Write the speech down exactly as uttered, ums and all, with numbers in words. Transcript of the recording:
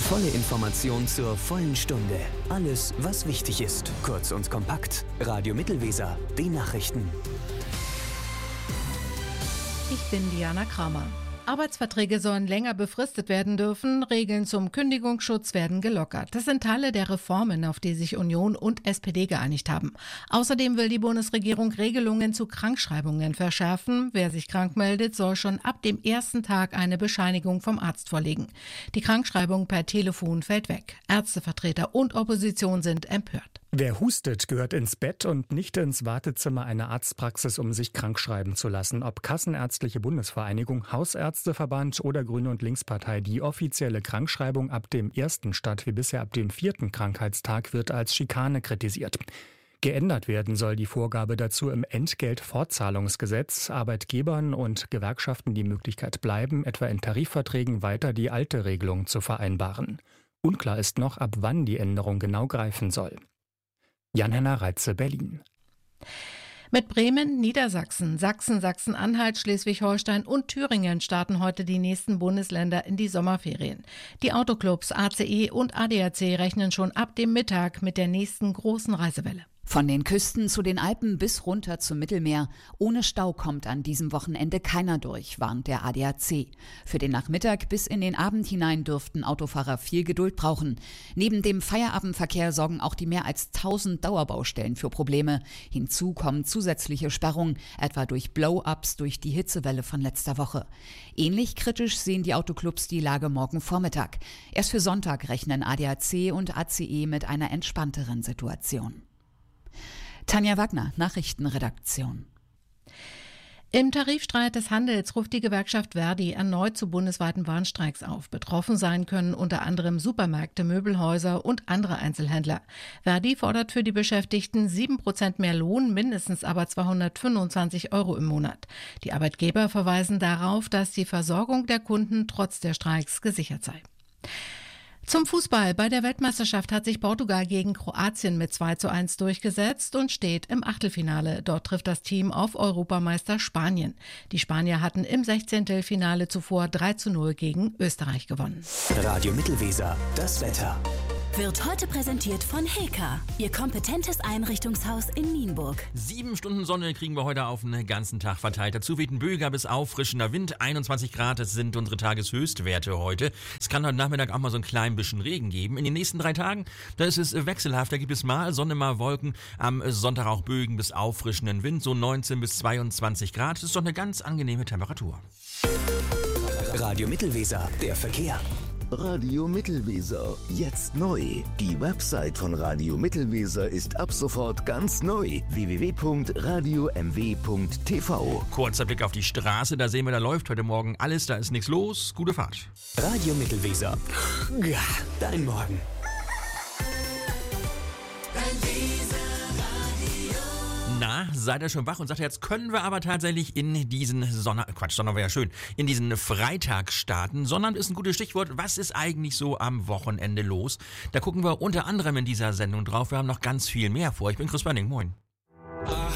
volle Information zur vollen Stunde. Alles, was wichtig ist. Kurz und kompakt. Radio Mittelweser. Die Nachrichten. Ich bin Diana Kramer. Arbeitsverträge sollen länger befristet werden dürfen, Regeln zum Kündigungsschutz werden gelockert. Das sind Teile der Reformen, auf die sich Union und S P D geeinigt haben. Außerdem will die Bundesregierung Regelungen zu Krankschreibungen verschärfen. Wer sich krank meldet, soll schon ab dem ersten Tag eine Bescheinigung vom Arzt vorlegen. Die Krankschreibung per Telefon fällt weg. Ärztevertreter und Opposition sind empört. Wer hustet, gehört ins Bett und nicht ins Wartezimmer einer Arztpraxis, um sich krankschreiben zu lassen. Ob Kassenärztliche Bundesvereinigung, Hausärzteverband oder Grüne- und Linkspartei, die offizielle Krankschreibung ab dem ersten statt wie bisher ab dem vierten Krankheitstag wird als Schikane kritisiert. Geändert werden soll die Vorgabe dazu im Entgeltfortzahlungsgesetz. Arbeitgebern und Gewerkschaften die Möglichkeit bleiben, etwa in Tarifverträgen weiter die alte Regelung zu vereinbaren. Unklar ist noch, ab wann die Änderung genau greifen soll. Jan-Henner Reitze, Berlin. Mit Bremen, Niedersachsen, Sachsen, Sachsen-Anhalt, Schleswig-Holstein und Thüringen starten heute die nächsten Bundesländer in die Sommerferien. Die Autoclubs A C E und A D A C rechnen schon ab dem Mittag mit der nächsten großen Reisewelle. Von den Küsten zu den Alpen bis runter zum Mittelmeer. Ohne Stau kommt an diesem Wochenende keiner durch, warnt der A D A C. Für den Nachmittag bis in den Abend hinein dürften Autofahrer viel Geduld brauchen. Neben dem Feierabendverkehr sorgen auch die mehr als tausend Dauerbaustellen für Probleme. Hinzu kommen zusätzliche Sperrungen, etwa durch Blow-ups durch die Hitzewelle von letzter Woche. Ähnlich kritisch sehen die Autoclubs die Lage morgen Vormittag. Erst für Sonntag rechnen A D A C und A C E mit einer entspannteren Situation. Tanja Wagner, Nachrichtenredaktion. Im Tarifstreit des Handels ruft die Gewerkschaft Verdi erneut zu bundesweiten Warnstreiks auf. Betroffen sein können unter anderem Supermärkte, Möbelhäuser und andere Einzelhändler. Verdi fordert für die Beschäftigten sieben Prozent mehr Lohn, mindestens aber zweihundertfünfundzwanzig Euro im Monat. Die Arbeitgeber verweisen darauf, dass die Versorgung der Kunden trotz der Streiks gesichert sei. Zum Fußball. Bei der Weltmeisterschaft hat sich Portugal gegen Kroatien mit zwei zu eins durchgesetzt und steht im Achtelfinale. Dort trifft das Team auf Europameister Spanien. Die Spanier hatten im Sechzehntelfinale zuvor drei zu null gegen Österreich gewonnen. Radio Mittelweser, das Wetter. Wird heute präsentiert von Heka, Ihr kompetentes Einrichtungshaus in Nienburg. Sieben Stunden Sonne kriegen wir heute auf den ganzen Tag verteilt. Dazu weht ein böiger bis auffrischender Wind. einundzwanzig Grad, das sind unsere Tageshöchstwerte heute. Es kann heute Nachmittag auch mal so ein klein bisschen Regen geben. In den nächsten drei Tagen, da ist es wechselhaft. Da gibt es mal Sonne, mal Wolken. Am Sonntag auch böigen bis auffrischenden Wind, so neunzehn bis zweiundzwanzig Grad. Das ist doch eine ganz angenehme Temperatur. Radio Mittelweser, der Verkehr. Radio Mittelweser, jetzt neu. Die Website von Radio Mittelweser ist ab sofort ganz neu. w w w punkt radio m w punkt t v. Kurzer Blick auf die Straße, da sehen wir, da läuft heute Morgen alles, da ist nichts los. Gute Fahrt. Radio Mittelweser. Ja, dein Morgen. Na, seid ihr schon wach und sagt, jetzt können wir aber tatsächlich in diesen Sonner... Quatsch, Sonntag wäre ja schön. In diesen Freitag starten. Sonnabend ist ein gutes Stichwort. Was ist eigentlich so am Wochenende los? Da gucken wir unter anderem in dieser Sendung drauf. Wir haben noch ganz viel mehr vor. Ich bin Chris Banning. Moin.